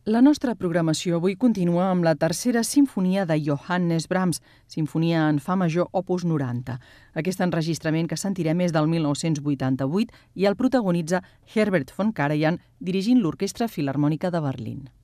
La nostra programació avui continua amb la tercera sinfonia de Johannes Brahms, sinfonia en fa major opus 90. Aquest enregistrament que sentirem és del 1988 i el protagonitza Herbert von Karajan dirigint l'Orquestra Filharmònica de Berlín.